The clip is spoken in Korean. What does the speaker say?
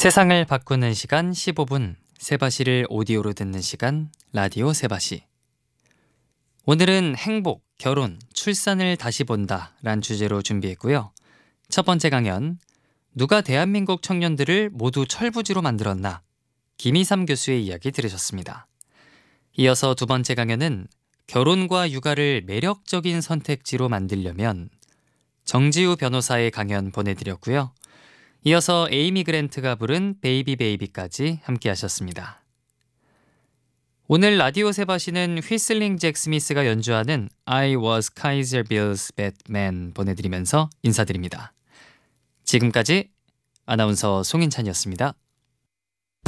세상을 바꾸는 시간 15분, 세바시를 오디오로 듣는 시간 라디오 세바시. 오늘은 행복, 결혼, 출산을 다시 본다 란 주제로 준비했고요. 첫 번째 강연, 누가 대한민국 청년들을 모두 철부지로 만들었나? 김희삼 교수의 이야기 들으셨습니다. 이어서 두 번째 강연은 결혼과 육아를 매력적인 선택지로 만들려면 정지우 변호사의 강연 보내드렸고요. 이어서 에이미 그랜트가 부른 베이비 베이비까지 함께 하셨습니다. 오늘 라디오 세바시는 휘슬링 잭 스미스가 연주하는 I was Kaiser Bill's Batman 보내드리면서 인사드립니다. 지금까지 아나운서 송인찬이었습니다.